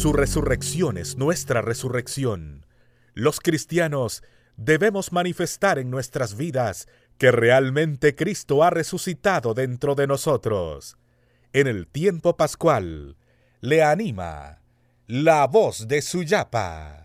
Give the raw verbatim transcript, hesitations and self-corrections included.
Su resurrección es nuestra resurrección. Los cristianos debemos manifestar en nuestras vidas que realmente Cristo ha resucitado dentro de nosotros. En el tiempo pascual, le anima la voz de Suyapa.